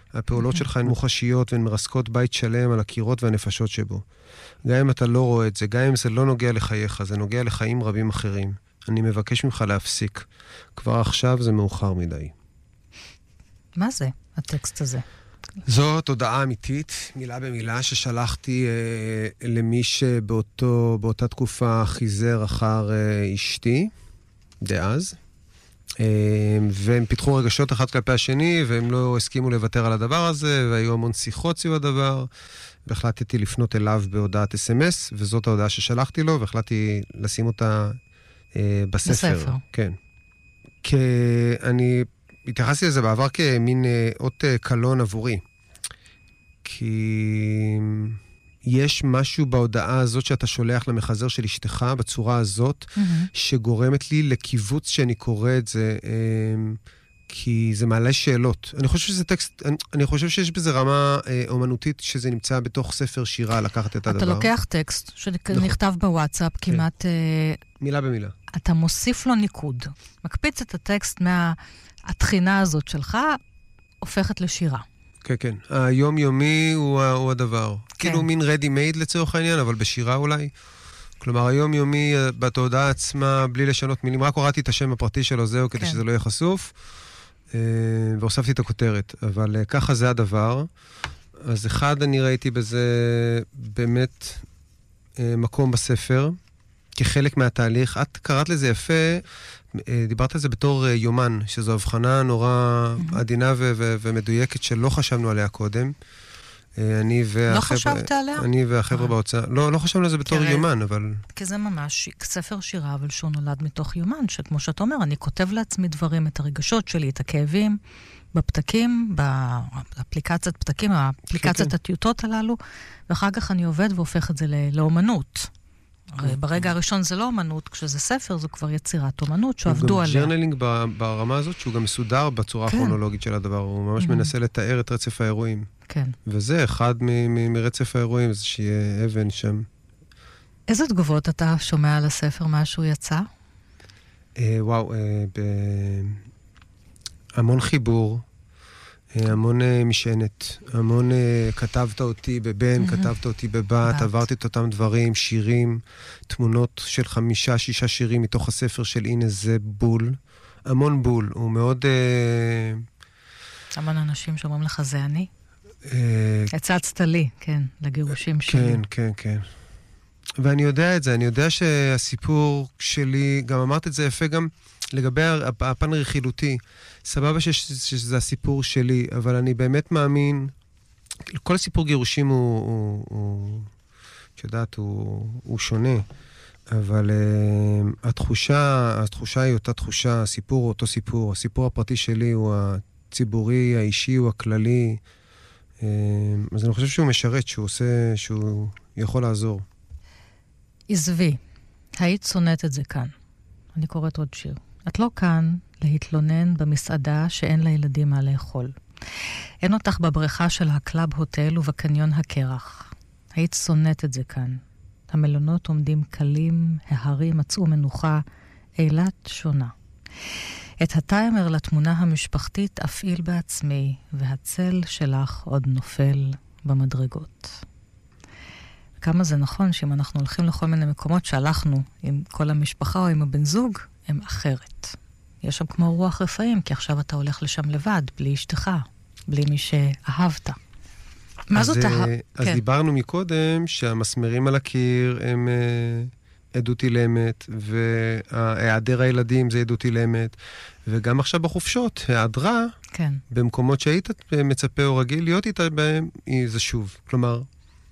הפעולות שלך הן מוחשיות והן מרסקות בית שלם על הקירות והנפשות שבו. גם אם אתה לא רואה את זה, גם אם זה לא נוגע לחייך, זה נוגע לחיים רבים אחרים. אני מבקש ממך להפסיק. כבר עכשיו זה מאוחר מדי. מה זה, הטקסט הזה? זאת הודעה אמיתית, מילה במילה, ששלחתי למי שבאותה תקופה חיזר אחר אשתי, דאז. והם פיתחו רגשות אחד כלפי השני, והם לא הסכימו לוותר על הדבר הזה, והיו המון שיחות סביב הדבר, והחלטתי לפנות אליו בהודעת SMS, וזאת ההודעה ששלחתי לו, והחלטתי לשים אותה בספר. כן. כי אני התייחסתי לזה בעבר כמין אות קלון עבורי. כי יש משהו בהודעה הזאת שאתה שולח למחזר של אשתך בצורה הזאת, שגורמת לי לקיבוץ שאני קורא את זה, כי זה מעלה שאלות. אני חושב שזה טקסט, אני חושב שיש בזה רמה אומנותית שזה נמצא בתוך ספר שירה, לקחת את הדבר. אתה לוקח טקסט שנכתב בוואטסאפ כמעט... מילה במילה. אתה מוסיף לו ניקוד. מקפיץ את הטקסט מהתחינה הזאת שלך, הופכת לשירה. כן, כן. היומיומי הוא הדבר. כאילו מין ready made לצורך העניין, אבל בשירה אולי. כלומר, היומיומי בתודעה עצמה, בלי לשנות מילים, רק הורדתי את השם הפרטי שלו, זהו, כדי שזה לא יהיה חשוף, והוספתי את הכותרת. אבל ככה זה הדבר. אז אחד, אני ראיתי בזה באמת מקום בספר, כחלק מהתהליך. את קראת לזה יפה, דיברת על זה בתור יומן, שזו הבחנה נורא עדינה ומדויקת שלא חשבנו עליה קודם. לא חשבת עליה? אני והחבר'ה בהוצאה. לא חשבנו על זה בתור יומן, אבל... כי זה ממש ספר שירה, אבל שהוא נולד מתוך יומן, שכמו שאת אומר, אני כותב לעצמי דברים, את הרגשות שלי, את הכאבים, בפתקים, באפליקציית פתקים, האפליקציית הטיוטות הללו, ואחר כך אני עובד והופך את זה לאומנות. ברגע הראשון זה לא אומנות, כשזה ספר זו כבר יצירת אומנות שעבדו עליה. הוא גם ג'רנלינג ברמה הזאת שהוא גם מסודר בצורה הכרונולוגית של הדבר, הוא ממש מנסה לתאר את רצף האירועים. כן. וזה אחד מרצף האירועים, זה שיהיה אבן שם. איזה תגובות אתה שומע על הספר, משהו יצא? וואו, המון חיבור, המון משענת, המון כתבת אותי בבן, כתבת אותי בבת, עברתי את אותם דברים, שירים, תמונות של 5-6 שירים מתוך הספר של הנה זה בול, המון בול, הוא מאוד... המון אנשים שאומרים לך זה אני? הצצת לי, כן, לגירושים שלי. כן, כן, כן. ואני יודע את זה, אני יודע שהסיפור שלי, גם אמרת את זה יפה גם לגבי הפן הרכילותי, סבבה שזה הסיפור שלי, אבל אני באמת מאמין, כל סיפור גירושים הוא יודעת, הוא שונה, אבל התחושה היא אותה תחושה, הסיפור הוא אותו סיפור, הסיפור הפרטי שלי הוא הציבורי, האישי, הוא הכללי, אז אני חושב שהוא משרת, שהוא יכול לעזור. עזבי, היית שונאת את זה כאן. אני קוראת עוד שיר. את לא כאן להתלונן במסעדה שאין לילדים מה לאכול. אין אותך בבריכה של הקלאב הוטל ובקניון הקרח. היית שונאת את זה כאן. המלונות עומדים קלים, ההרים מצאו מנוחה, אילת שונה. את הטיימר לתמונה המשפחתית אפעיל בעצמי, והצל שלך עוד נופל במדרגות. כמה זה נכון שאם אנחנו הולכים לכל מיני מקומות שהלכנו עם כל המשפחה או עם הבן זוג, הם אחרת. יש שם כמו רוח רפאים, כי עכשיו אתה הולך לשם לבד, בלי אשתך, בלי מי שאהבת. מה זאת אז דיברנו מקודם שהמסמרים על הקיר הם עדות אילמת, והיעדר הילדים זה עדות אילמת, וגם עכשיו בחופשות, היעדרה, במקומות שהיית מצפה או רגיל להיות איתה בהם, זה שוב. כלומר,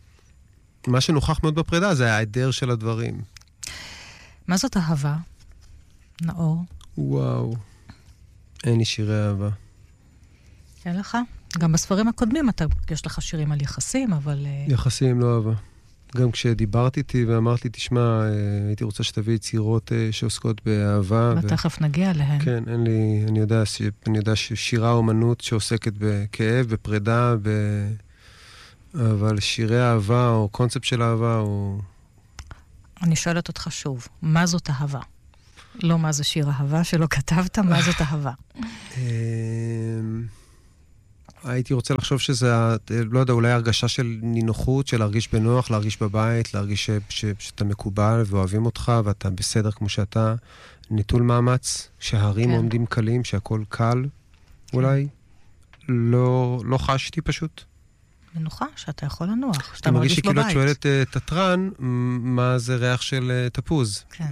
מה שנוכח מאוד בפרידה זה ההיעדר של הדברים. מה זאת אהבה? נאור? וואו. אין לי שירי אהבה. אין לך? גם בספרים הקודמים יש לך שירים על יחסים, אבל... יחסים לא אהבה. גם כשדיברת איתי ואמרת לי, תשמע, הייתי רוצה שתביא יצירות שעוסקות באהבה. ותכף נגיע אליהן. כן, אין לי, אני יודע ששירה אומנות שעוסקת בכאב, בפרידה, אבל שירי אהבה או קונספט של אהבה הוא... אני שואלת אותך שוב, מה זאת אהבה? לא מה זה שיר אהבה שלא כתבת, מה זאת אהבה? הייתי רוצה לחשוב שזה, לא יודע, אולי הרגשה של נינוחות, של להרגיש בנוח, להרגיש בבית, להרגיש שאתה מקובל ואוהבים אותך, ואתה בסדר כמו שאתה, נטול מאמץ, שההרים עומדים קלים, שהכל קל, אולי. לא חשתי פשוט. מנוחה, שאתה יכול לנוח, שאתה אני מרגיש מרגיש בבית. שכאילו את שואלת תטרן, מה זה ריח של תפוז. כן.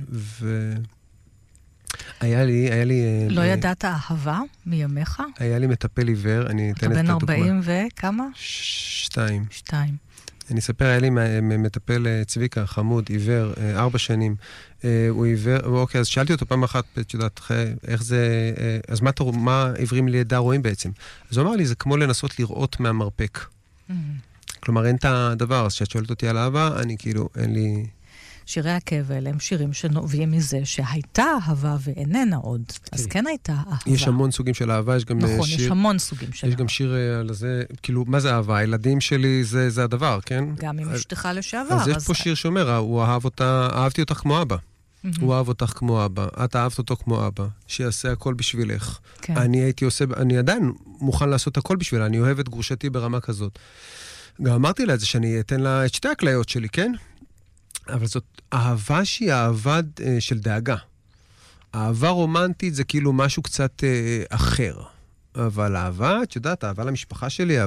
היה לי... לא ידעת אהבה מימיך? היה לי מטפל עיוור, אני אתן את הדוגמה. אתה בן 40 וכמה? 2. אני אספר, היה לי מטפל צביקה, חמוד, עיוור, 4 שנים. הוא עיוור, אוקיי, אז שאלתי אותו פעם אחת, את יודעת, איך זה, אז מה עיוורים לידה רואים בעצם? אז הוא אמר לי, זה כמו לנסות לראות מהמרפק. כלומר, אין את הדבר, אז כשאת שואלת אותי על אהבה, אני כאילו, אין לי... שירי הכאב האלה הם שירים שנובעים מזה שהייתה אהבה ואיננה עוד. אז כן הייתה אהבה. יש המון סוגים של אהבה, יש גם שיר... נכון, יש המון סוגים של אהבה. יש גם שיר על זה, כאילו, מה זה אהבה? הילדים שלי זה הדבר, כן? גם עם אשתך לשעבר. אז יש פה שיר שאומר, הוא אהב אותה, אהבתי אותך כמו אבא. הוא אהב אותך כמו אבא, את אהבת אותו כמו אבא, שיעשה הכל בשבילך. אני עדיין מוכן לעשות הכל בשבילה, אני אוהב את גרושתי ברמה כזאת. גם אמרתי לה את זה שאני אתן לה את שתי הכליות שלי, כן? אבל זאת אהבה שהיא אהבה של דאגה. אהבה רומנטית זה כאילו משהו קצת אחר. אבל אהבה, את יודעת, אהבה למשפחה שלי,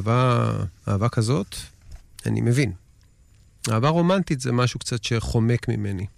אהבה כזאת, אני מבין. אהבה רומנטית זה משהו קצת שחומק ממני.